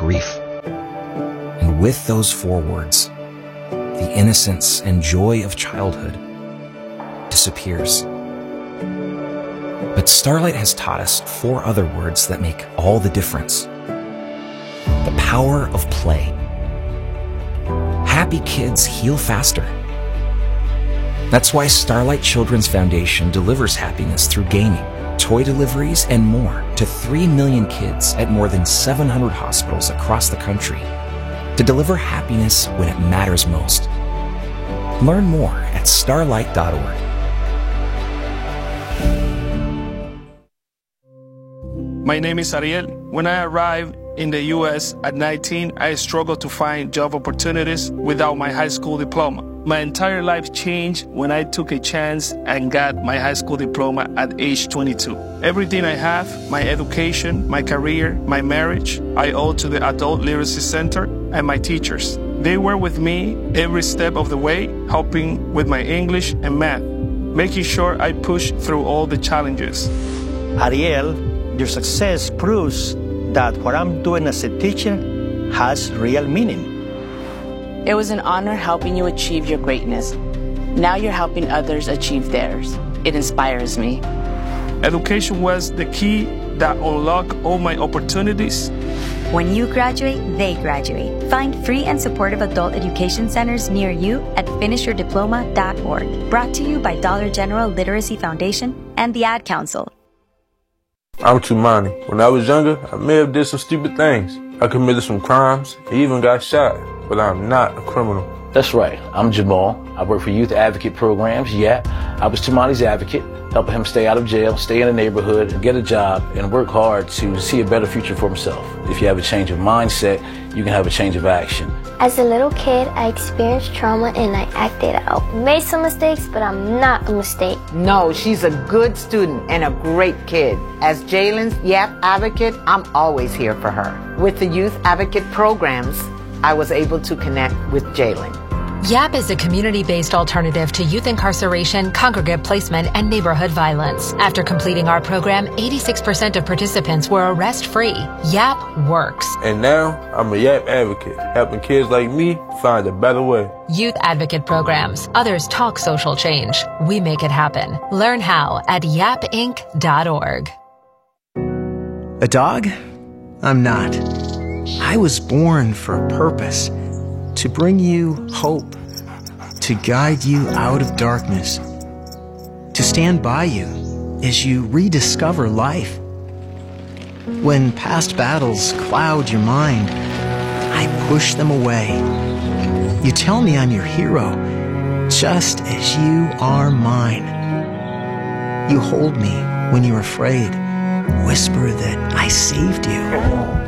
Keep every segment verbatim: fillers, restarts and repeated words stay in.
grief. And with those four words, the innocence and joy of childhood disappears. But Starlight has taught us four other words that make all the difference. The power of play. Happy kids heal faster. That's why Starlight Children's Foundation delivers happiness through gaming, toy deliveries, and more to three million kids at more than seven hundred hospitals across the country to deliver happiness when it matters most. Learn more at starlight dot org. My name is Ariel. When I arrived in the U S at nineteen, I struggled to find job opportunities without my high school diploma. My entire life changed when I took a chance and got my high school diploma at age twenty-two. Everything I have, my education, my career, my marriage, I owe to the Adult Literacy Center and my teachers. They were with me every step of the way, helping with my English and math, making sure I pushed through all the challenges. Ariel, your success proves that what I'm doing as a teacher has real meaning. It was an honor helping you achieve your greatness. Now you're helping others achieve theirs. It inspires me. Education was the key that unlocked all my opportunities. When you graduate, they graduate. Find free and supportive adult education centers near you at finish your diploma dot org. Brought to you by Dollar General Literacy Foundation and the Ad Council. I'm Tumani. When I was younger, I may have did some stupid things. I committed some crimes, I even got shot, but I'm not a criminal. That's right. I'm Jamal. I work for Youth Advocate Programs, Y A P. I was Tumani's advocate, helping him stay out of jail, stay in the neighborhood, get a job, and work hard to see a better future for himself. If you have a change of mindset, you can have a change of action. As a little kid, I experienced trauma and I acted out. Made some mistakes, but I'm not a mistake. No, she's a good student and a great kid. As Jalen's Y A P advocate, I'm always here for her. With the Youth Advocate Programs, I was able to connect with Jalen. Y A P is a community-based alternative to youth incarceration, congregate placement, and neighborhood violence. After completing our program, eighty-six percent of participants were arrest-free. Y A P works. And now, I'm a Y A P advocate, helping kids like me find a better way. Youth Advocate Programs. Others talk social change. We make it happen. Learn how at yap inc dot org. A dog? I'm not. I was born for a purpose. To bring you hope, to guide you out of darkness, to stand by you as you rediscover life. When past battles cloud your mind, I push them away. You tell me I'm your hero, just as you are mine. You hold me when you're afraid, whisper that I saved you.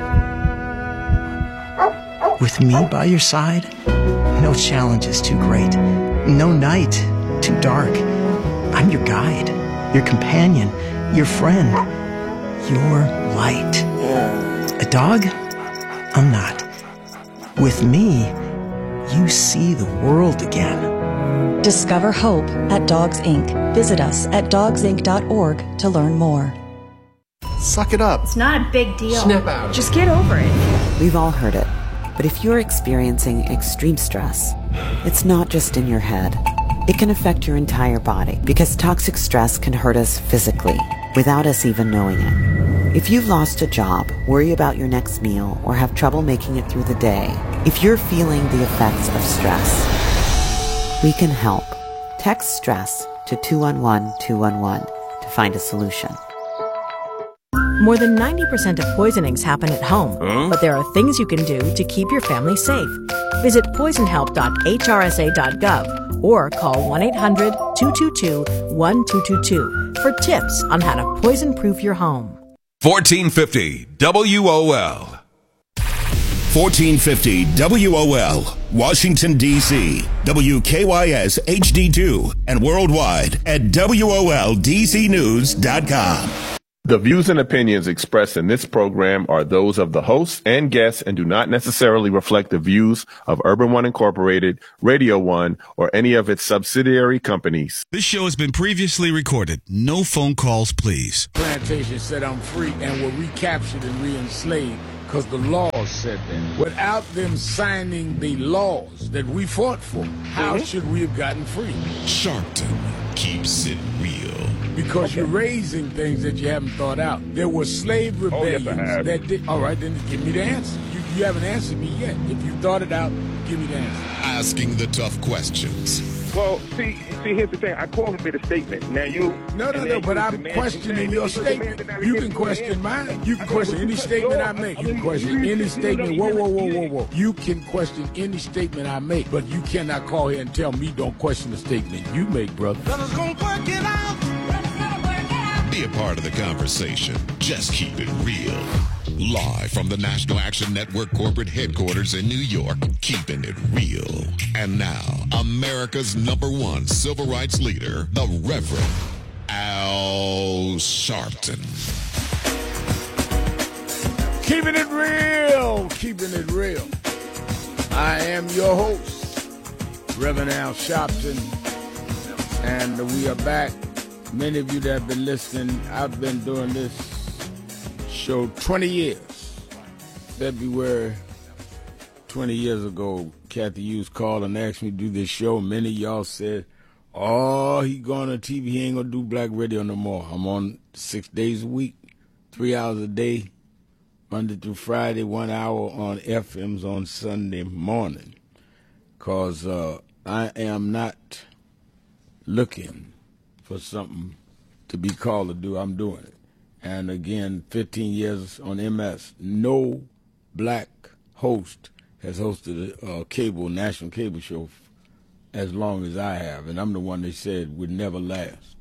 With me by your side, no challenge is too great, no night too dark. I'm your guide, your companion, your friend, your light. A dog? I'm not. With me, you see the world again. Discover hope at Dogs Incorporated. Visit us at dogs inc dot org to learn more. Suck it up. It's not a big deal. Snap out. Just get over it. We've all heard it. But if you're experiencing extreme stress, it's not just in your head. It can affect your entire body because toxic stress can hurt us physically without us even knowing it. If you've lost a job, worry about your next meal, or have trouble making it through the day, if you're feeling the effects of stress, we can help. Text STRESS to two one one two one one to find a solution. More than ninety percent of poisonings happen at home, huh? But there are things you can do to keep your family safe. Visit poison help dot h r s a dot gov or call one eight hundred two two two one two two two for tips on how to poison-proof your home. fourteen fifty W O L. fourteen fifty W O L, Washington, D C W K Y S H D two, and worldwide at W O L D C news dot com. The views and opinions expressed in this program are those of the hosts and guests and do not necessarily reflect the views of Urban One Incorporated, Radio One, or any of its subsidiary companies. This show has been previously recorded. No phone calls, please. Plantation said I'm free and were recaptured and re-enslaved. because the laws said that. Without them signing the laws that we fought for, how mm-hmm. should we have gotten free? Sharpton keeps it real. Because okay. you're raising things that you haven't thought out. There were slave rebellions oh, yes, that did. All right, then give me the answer. You, you haven't answered me yet. If you thought it out, give me the answer. Asking the tough questions. Well, see, see, here's the thing. I called him made a statement. Now you. No, no, no. But I'm questioning your statement. You can question mine. You can question any statement I make. You can question any statement. Whoa, whoa, whoa, whoa, whoa. You can question any statement I make, but you cannot call here and tell me don't question the statement you make, brother. Brothers gonna work it out. Be a part of the conversation. Just keep it real. Live from the National Action Network corporate headquarters in New York, keeping it real. And now, America's number one civil rights leader, the Reverend Al Sharpton. Keeping it real, keeping it real. I am your host, Reverend Al Sharpton, and we are back. Many of you that have been listening, I've been doing this show twenty years. February twenty years ago, Kathy Hughes called and asked me to do this show. Many of y'all said, oh, he going on T V, he ain't going to do black radio no more. I'm on six days a week, three hours a day, Monday through Friday, one hour on F Ms on Sunday morning. Because uh, I am not looking for something to be called to do. I'm doing it. And again, fifteen years on M S, no black host has hosted a, a cable, national cable show f- as long as I have. And I'm the one they said would never last.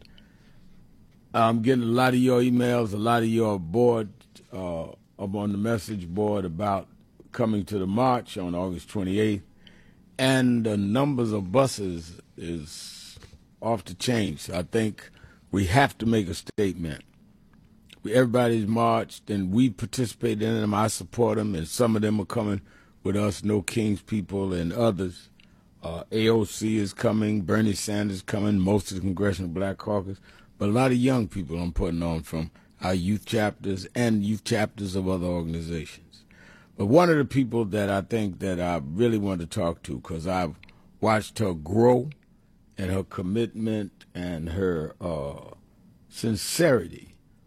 I'm getting a lot of your emails, a lot of your board uh, up on the message board about coming to the march on August twenty-eighth. And the numbers of buses is off the chain. So I think we have to make a statement. Everybody's marched, and we participate in them. I support them, and some of them are coming with us, No Kings people and others. Uh, A O C is coming, Bernie Sanders coming, most of the Congressional Black Caucus. But a lot of young people I'm putting on from our youth chapters and youth chapters of other organizations. But one of the people that I think that I really want to talk to, because I've watched her grow, and her commitment and her uh, sincerity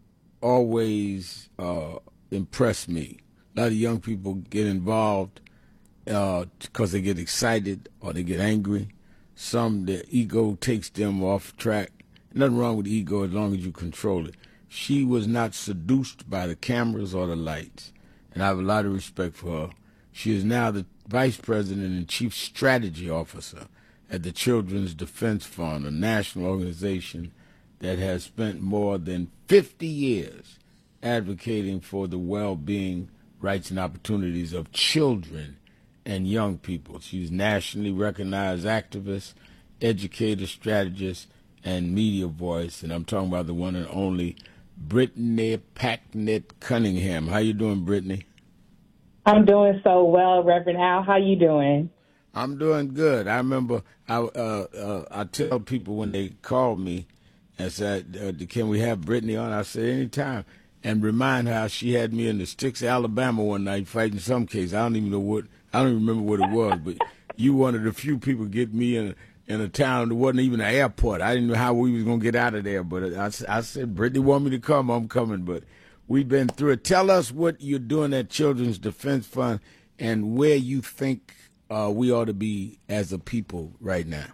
always uh, impressed me. A lot of young people get involved because uh, they get excited or they get angry. Some, their ego takes them off track. Nothing wrong with ego as long as you control it. She was not seduced by the cameras or the lights, and I have a lot of respect for her. She is now the vice president and chief strategy officer at the Children's Defense Fund, a national organization that has spent more than fifty years advocating for the well-being, rights, and opportunities of children and young people. She's nationally recognized activist, educator, strategist, and media voice, and I'm talking about the one and only Brittany Packnett Cunningham. How you doing, Brittany? I'm doing so well, Reverend Al. How you doing? I'm doing good. I remember I uh, uh, I tell people when they call me and said, uh, can we have Brittany on? I said, anytime. And remind her how she had me in the sticks of Alabama one night fighting some case. I don't even know what, I don't even remember what it was, but you one of the few people get me in a, in a town that wasn't even an airport. I didn't know how we was going to get out of there, but I, I said, Brittany want me to come, I'm coming. But we've been through it. Tell us what you're doing at Children's Defense Fund and where you think Uh, we ought to be as a people right now.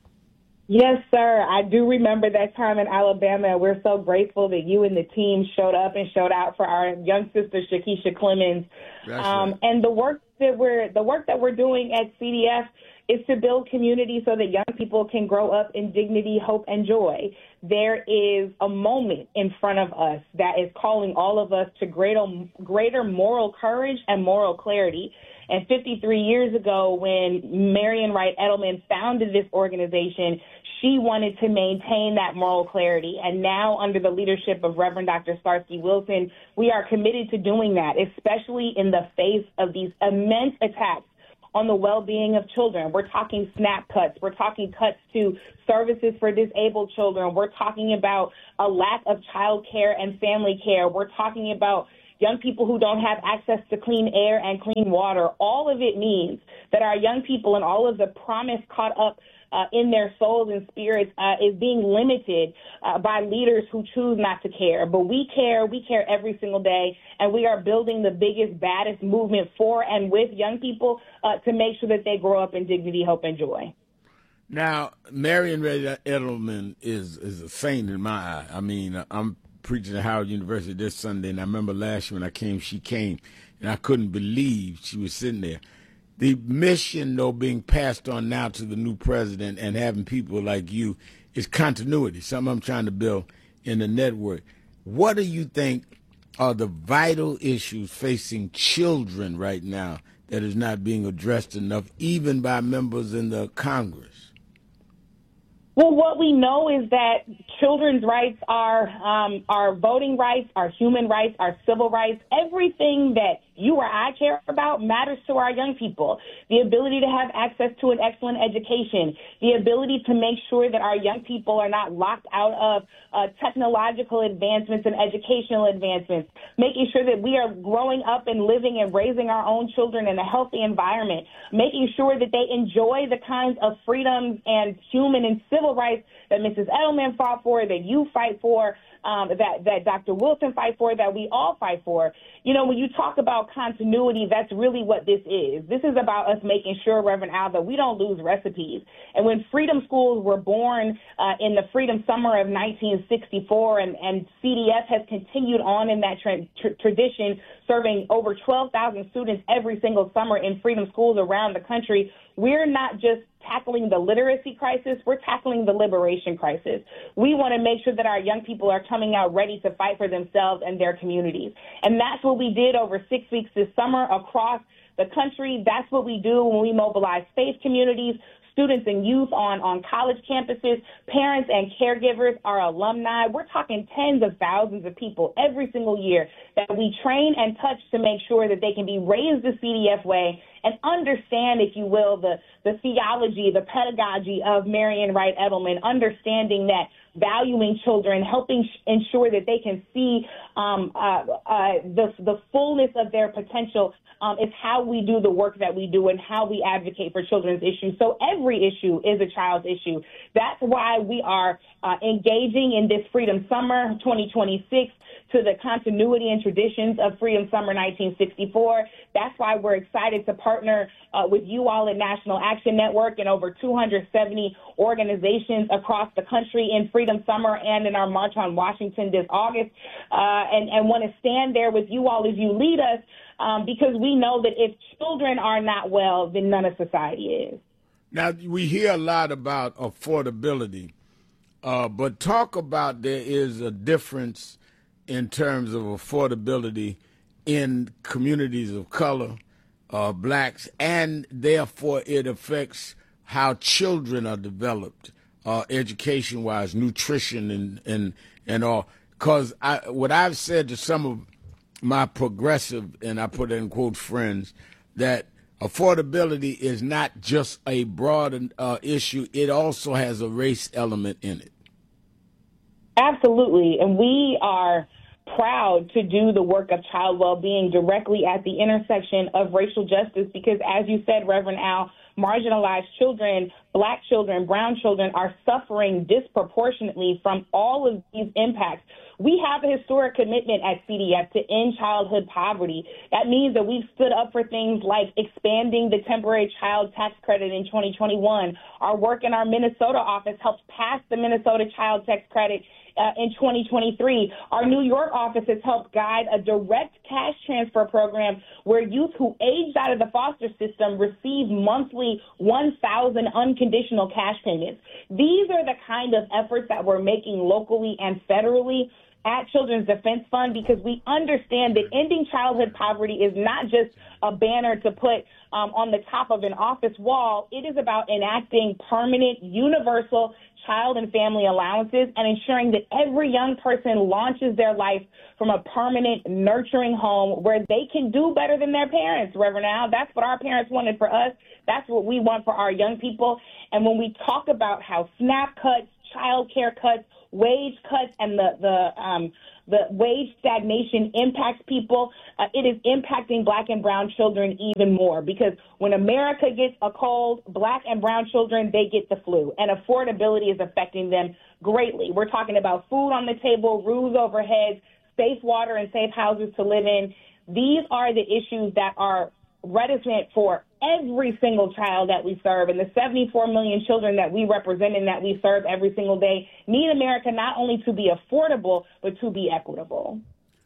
Yes, sir. I do remember that time in Alabama. We're so grateful that you and the team showed up and showed out for our young sister Shakisha Clemens. Um, right. And the work that we're the work that we're doing at C D F is to build community so that young people can grow up in dignity, hope, and joy. There is a moment in front of us that is calling all of us to greater greater moral courage and moral clarity. And fifty-three years ago, when Marian Wright Edelman founded this organization, she wanted to maintain that moral clarity. And now, under the leadership of Reverend Doctor Starsky Wilson, we are committed to doing that, especially in the face of these immense attacks on the well-being of children. We're talking SNAP cuts. We're talking cuts to services for disabled children. We're talking about a lack of child care and family care. We're talking about young people who don't have access to clean air and clean water. All of it means that our young people and all of the promise caught up Uh, in their souls and spirits uh, is being limited uh, by leaders who choose not to care. But we care. We care every single day. And we are building the biggest, baddest movement for and with young people uh, to make sure that they grow up in dignity, hope, and joy. Now, Marian Ray Edelman is, is a saint in my eye. I mean, I'm preaching at Howard University this Sunday, and I remember last year when I came, she came, and I couldn't believe she was sitting there. The mission, though, being passed on now to the new president and having people like you is continuity, something I'm trying to build in the network. What do you think are the vital issues facing children right now that is not being addressed enough, even by members in the Congress? Well, what we know is that children's rights are um, our voting rights, our human rights, our civil rights. Everything that you or I care about matters to our young people. The ability to have access to an excellent education, the ability to make sure that our young people are not locked out of uh, technological advancements and educational advancements, making sure that we are growing up and living and raising our own children in a healthy environment, making sure that they enjoy the kinds of freedoms and human and civil rights that Missus Edelman fought for, that you fight for, um, that, that Doctor Wilson fight for, that we all fight for. You know, when you talk about continuity, that's really what this is. This is about us making sure, Reverend Al, that we don't lose recipes. And when freedom schools were born uh, in the freedom summer of nineteen sixty-four, and, and C D F has continued on in that tra- tra- tradition, serving over twelve thousand students every single summer in freedom schools around the country, we're not just tackling the literacy crisis, we're tackling the liberation crisis. We want to make sure that our young people are coming out ready to fight for themselves and their communities. And that's what we did over six weeks this summer across the country. That's what we do when we mobilize faith communities, students and youth on, on college campuses, parents and caregivers, our alumni. We're talking tens of thousands of people every single year that we train and touch to make sure that they can be raised the C D F way and understand, if you will, the, the theology, the pedagogy of Marian Wright Edelman, understanding that valuing children, helping sh- ensure that they can see um, uh, uh, the, the fullness of their potential um, is how we do the work that we do and how we advocate for children's issues. So every issue is a child's issue. That's why we are uh, engaging in this Freedom Summer twenty twenty-six to the continuity and traditions of Freedom Summer nineteen sixty-four. That's why we're excited to partner uh, with you all at National Action Network and over two hundred seventy organizations across the country in Freedom Summer and in our March on Washington this August, uh, and, and want to stand there with you all as you lead us, um, because we know that if children are not well, then none of society is. Now, we hear a lot about affordability, uh, but talk about there is a difference in terms of affordability in communities of color, uh, blacks, and therefore it affects how children are developed, uh, education-wise, nutrition and, and, and all. Because I, what I've said to some of my progressive, and I put it in quote, friends, that affordability is not just a broad uh, issue. It also has a race element in it. Absolutely. And we are proud to do the work of child well-being directly at the intersection of racial justice because, as you said, Reverend Al, marginalized children, black children, brown children are suffering disproportionately from all of these impacts. We have a historic commitment at C D F to end childhood poverty. That means that we've stood up for things like expanding the temporary child tax credit in twenty twenty-one. Our work in our Minnesota office helped pass the Minnesota Child Tax Credit Uh, in twenty twenty-three. Our New York office has helped guide a direct cash transfer program where youth who aged out of the foster system receive monthly one thousand unconditional cash payments. These are the kind of efforts that we're making locally and federally at Children's Defense Fund because we understand that ending childhood poverty is not just a banner to put um, on the top of an office wall. It is about enacting permanent, universal child and family allowances and ensuring that every young person launches their life from a permanent, nurturing home where they can do better than their parents, Reverend Al. That's what our parents wanted for us. That's what we want for our young people. And when we talk about how SNAP cuts, child care cuts, wage cuts, and the, the, um, the wage stagnation impacts people, uh, it is impacting black and brown children even more, because when America gets a cold, black and brown children, they get the flu, and affordability is affecting them greatly. We're talking about food on the table, roofs over heads, safe water and safe houses to live in. These are the issues that are reticent for every single child that we serve, and the seventy-four million children that we represent and that we serve every single day need America not only to be affordable, but to be equitable.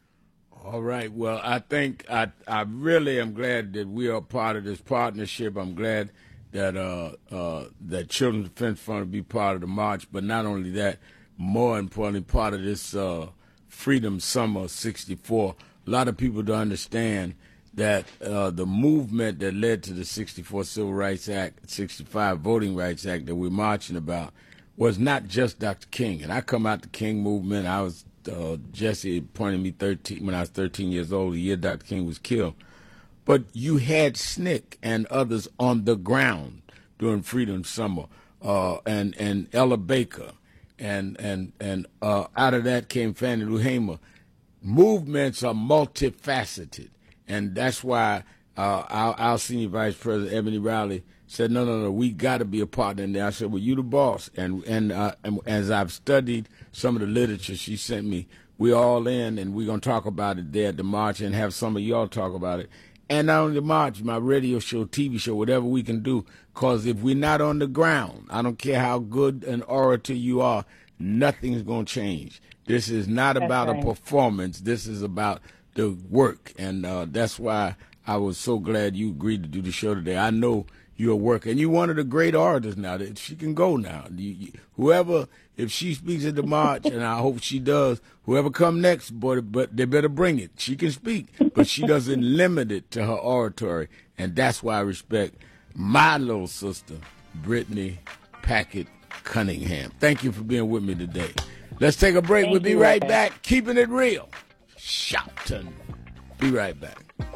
All right. Well, I think I I really am glad that we are part of this partnership. I'm glad that uh, uh, that Children's Defense Fund will be part of the march, but not only that, more importantly, part of this uh, Freedom Summer sixty-four. A lot of people don't understand that uh, the movement that led to the sixty-four Civil Rights Act, sixty-five Voting Rights Act that we're marching about was not just Doctor King. And I come out the King movement. I was, uh, Jesse appointed me thirteen when I was thirteen years old, the year Doctor King was killed. But you had S N C C and others on the ground during Freedom Summer, uh, and, and Ella Baker. And, and, and uh, out of that came Fannie Lou Hamer. Movements are multifaceted. And that's why uh, our, our senior vice president, Ebony Rowley, said, no, no, no, we got to be a partner in there. I said, well, you the boss. And, and, uh, and as I've studied some of the literature she sent me, we're all in, and we're going to talk about it there at the march and have some of y'all talk about it. And not only the march, my radio show, T V show, whatever we can do, because if we're not on the ground, I don't care how good an orator you are, nothing's going to change. This is not that's about right. a performance. This is about the work, and uh, that's why I was so glad you agreed to do the show today. I know you're a worker, and you're one of the great orators now. That she can go now. You, you, whoever, if she speaks at the march, and I hope she does, whoever come next, boy, but they better bring it. She can speak, but she doesn't limit it to her oratory, and that's why I respect my little sister, Brittany Packett Cunningham. Thank you for being with me today. Let's take a break. Thank we'll be you, right back. back. Keeping it real. Shopton. Be right back.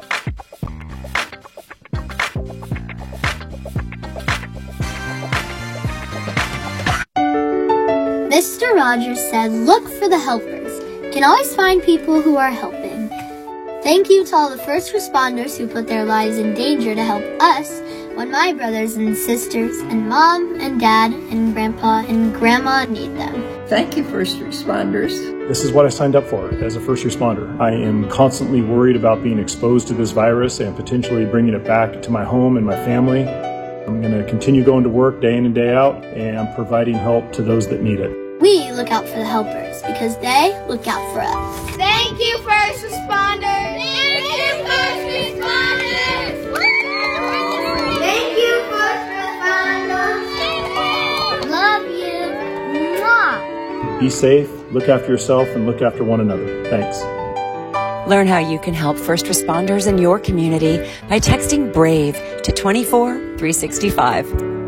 Mister Rogers said, look for the helpers. You can always find people who are helping. Thank you to all the first responders who put their lives in danger to help us when my brothers and sisters and mom and dad and grandpa and grandma need them. Thank you, first responders. This is what I signed up for as a first responder. I am constantly worried about being exposed to this virus and potentially bringing it back to my home and my family. I'm going to continue going to work day in and day out and providing help to those that need it. We look out for the helpers because they look out for us. Thank you, first responders. Thank you, first responders. Thank you, first responders. Love you. Mwah. Be safe, look after yourself, and look after one another. Thanks. Learn how you can help first responders in your community by texting BRAVE to twenty-four three sixty-five.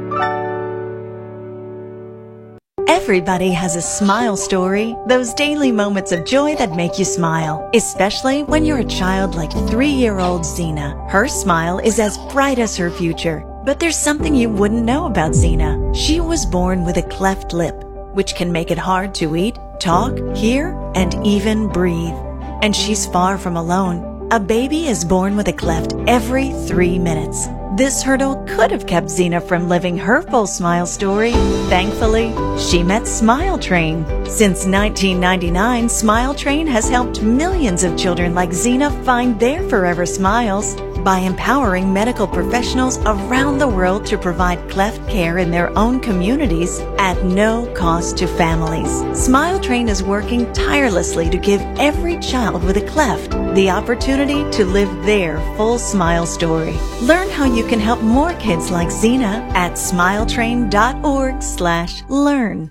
Everybody has a smile story, those daily moments of joy that make you smile, especially when you're a child like three-year-old Xena. Her smile is as bright as her future, but there's something you wouldn't know about Xena. She was born with a cleft lip, which can make it hard to eat, talk, hear, and even breathe. And she's far from alone. A baby is born with a cleft every three minutes. This hurdle could have kept Xena from living her full smile story. Thankfully, she met Smile Train. Since nineteen ninety-nine, Smile Train has helped millions of children like Xena find their forever smiles by empowering medical professionals around the world to provide cleft care in their own communities at no cost to families. Smile Train is working tirelessly to give every child with a cleft the opportunity to live their full smile story. Learn how you can help more kids like Xena at smiletrain.org slash learn.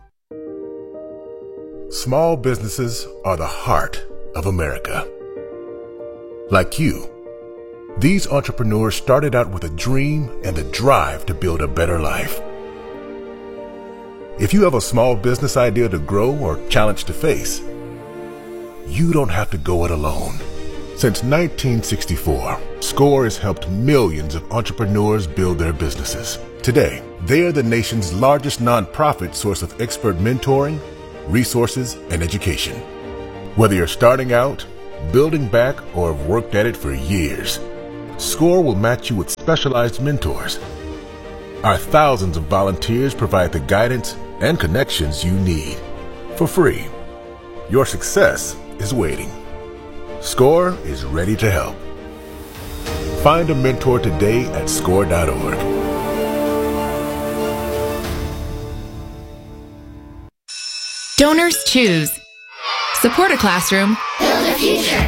Small businesses are the heart of America. Like you, these entrepreneurs started out with a dream and a drive to build a better life. If you have a small business idea to grow or challenge to face, you don't have to go it alone. Since nineteen sixty-four, SCORE has helped millions of entrepreneurs build their businesses. Today, they are the nation's largest nonprofit source of expert mentoring, resources, and education. Whether you're starting out, building back, or have worked at it for years, SCORE will match you with specialized mentors. Our thousands of volunteers provide the guidance and connections you need for free. Your success is waiting. SCORE is ready to help. Find a mentor today at score dot org. Donors choose. Support a classroom. Build a future.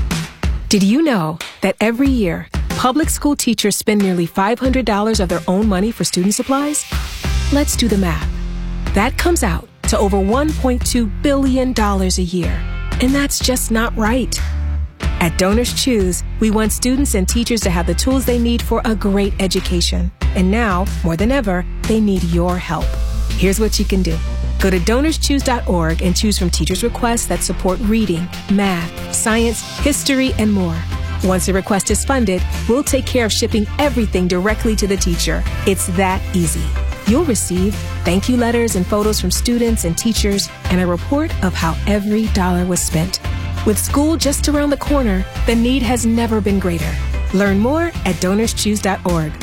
Did you know that every year, public school teachers spend nearly five hundred dollars of their own money for student supplies? Let's do the math. That comes out to over one point two billion dollars a year. And that's just not right. At Donors Choose, we want students and teachers to have the tools they need for a great education. And now, more than ever, they need your help. Here's what you can do. Go to donors choose dot org and choose from teachers' requests that support reading, math, science, history, and more. Once a request is funded, we'll take care of shipping everything directly to the teacher. It's that easy. You'll receive thank you letters and photos from students and teachers and a report of how every dollar was spent. With school just around the corner, the need has never been greater. Learn more at donors choose dot org.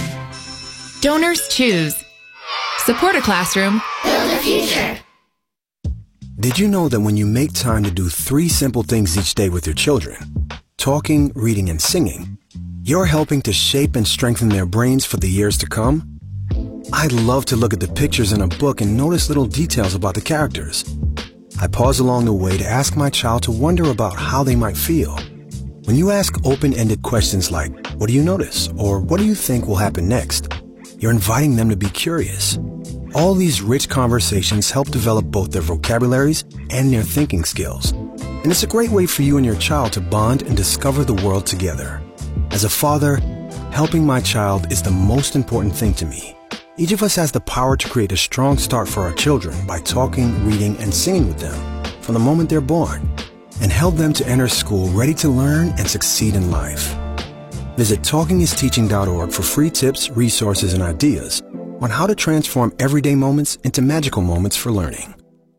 Donors Choose. Support a classroom. Build a future. Did you know that when you make time to do three simple things each day with your children, talking, reading, and singing, you're helping to shape and strengthen their brains for the years to come? I love to look at the pictures in a book and notice little details about the characters. I pause along the way to ask my child to wonder about how they might feel. When you ask open-ended questions like, what do you notice? Or what do you think will happen next? You're inviting them to be curious. All these rich conversations help develop both their vocabularies and their thinking skills. And it's a great way for you and your child to bond and discover the world together. As a father, helping my child is the most important thing to me. Each of us has the power to create a strong start for our children by talking, reading, and singing with them from the moment they're born, and help them to enter school ready to learn and succeed in life. Visit talking is teaching dot org for free tips, resources, and ideas on how to transform everyday moments into magical moments for learning.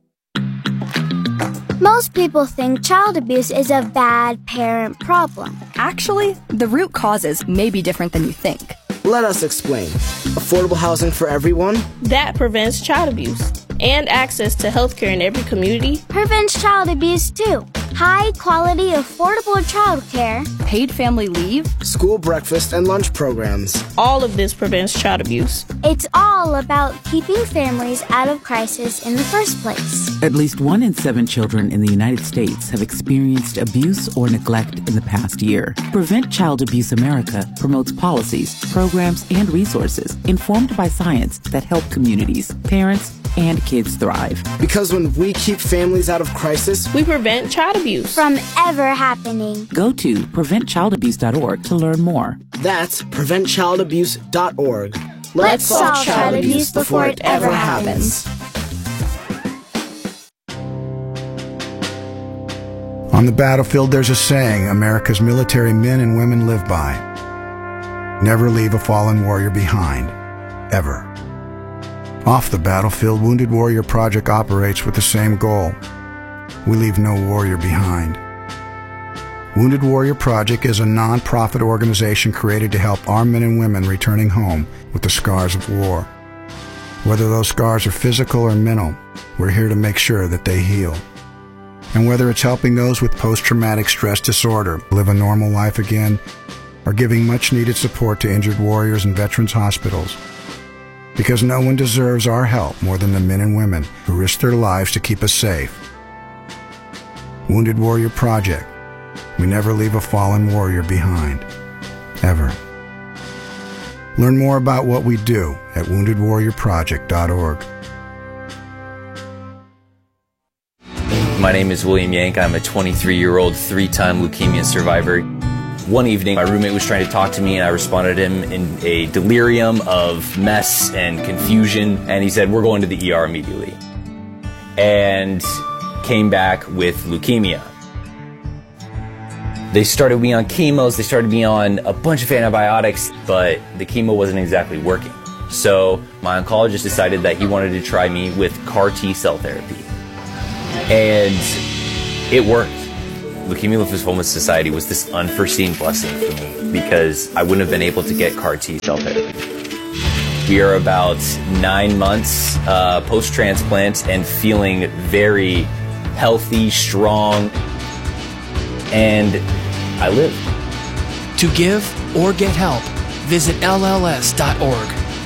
Most people think child abuse is a bad parent problem. Actually, the root causes may be different than you think. Let us explain. Affordable housing for everyone? That prevents child abuse. And access to healthcare in every community? Prevents child abuse too. High quality, affordable childcare. Paid family leave. School breakfast and lunch programs. All of this prevents child abuse. It's all about keeping families out of crisis in the first place. At least one in seven children in the United States have experienced abuse or neglect in the past year. Prevent Child Abuse America promotes policies, programs, and resources informed by science that help communities, parents, and kids thrive. Because when we keep families out of crisis, we prevent child abuse from ever happening. Go to prevent child abuse dot org to learn more. That's prevent child abuse dot org. Let's, Let's solve child abuse before it ever happens. On the battlefield, there's a saying America's military men and women live by. Never leave a fallen warrior behind. Ever. Off the battlefield, Wounded Warrior Project operates with the same goal. We leave no warrior behind. Wounded Warrior Project is a non-profit organization created to help our men and women returning home with the scars of war. Whether those scars are physical or mental, we're here to make sure that they heal. And whether it's helping those with post-traumatic stress disorder live a normal life again, or giving much-needed support to injured warriors in veterans' hospitals, because no one deserves our help more than the men and women who risk their lives to keep us safe. Wounded Warrior Project. We never leave a fallen warrior behind. Ever. Learn more about what we do at wounded warrior project dot org. My name is William Yank. I'm a twenty-three-year-old three-time leukemia survivor. One evening, my roommate was trying to talk to me, and I responded to him in a delirium of mess and confusion, and he said, we're going to the E R immediately. And came back with leukemia. They started me on chemos, they started me on a bunch of antibiotics, but the chemo wasn't exactly working. So my oncologist decided that he wanted to try me with C A R T-cell therapy. And it worked. Leukemia Lymphoma Society was this unforeseen blessing for me because I wouldn't have been able to get C A R T-cell therapy. We are about nine months uh, post-transplant and feeling very healthy, strong, and I live. To give or get help, visit L L S dot org.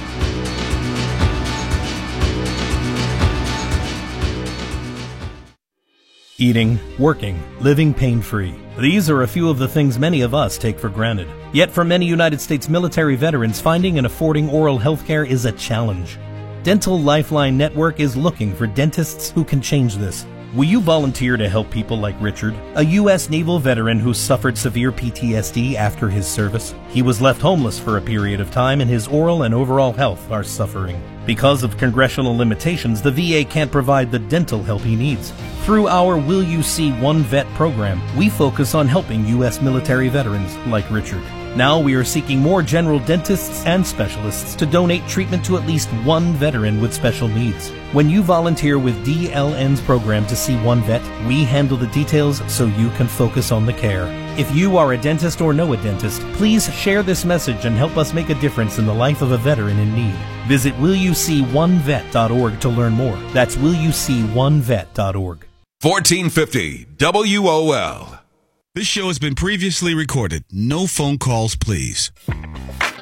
Eating, working, living pain-free. These are a few of the things many of us take for granted. Yet for many United States military veterans, finding and affording oral health care is a challenge. Dental Lifeline Network is looking for dentists who can change this. Will you volunteer to help people like Richard, a U S Naval veteran who suffered severe P T S D after his service? He was left homeless for a period of time and his oral and overall health are suffering. Because of congressional limitations, the V A can't provide the dental help he needs. Through our Will You See One Vet program, we focus on helping U S military veterans like Richard. Now we are seeking more general dentists and specialists to donate treatment to at least one veteran with special needs. When you volunteer with D L N's program to see one vet, we handle the details so you can focus on the care. If you are a dentist or know a dentist, please share this message and help us make a difference in the life of a veteran in need. Visit will you see one vet dot org to learn more. That's will you see one vet dot org. fourteen fifty W O L. This show has been previously recorded. No phone calls, please.